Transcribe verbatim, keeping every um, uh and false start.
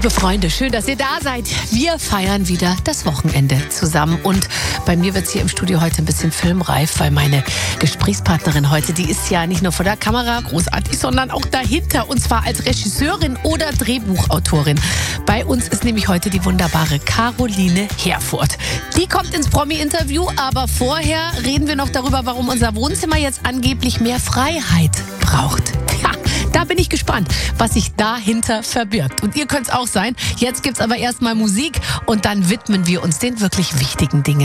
Liebe Freunde, schön, dass ihr da seid. Wir feiern wieder das Wochenende zusammen. Und bei mir wird es hier im Studio heute ein bisschen filmreif, weil meine Gesprächspartnerin heute, die ist ja nicht nur vor der Kamera großartig, sondern auch dahinter. Und zwar als Regisseurin oder Drehbuchautorin. Bei uns ist nämlich heute die wunderbare Caroline Herfurth. Die kommt ins Promi-Interview, aber vorher reden wir noch darüber, warum unser Wohnzimmer jetzt angeblich mehr Freiheit braucht. Ja, da bin ich gespannt, was sich dahinter verbirgt. Und ihr könnt es auch sein. Jetzt gibt's aber erstmal Musik und dann widmen wir uns den wirklich wichtigen Dingen.